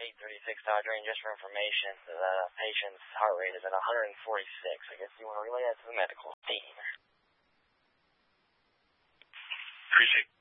836 Dodge Ring. Just for information, the patient's heart rate is at 146. I guess you want to relay that to the medical team. Appreciate it.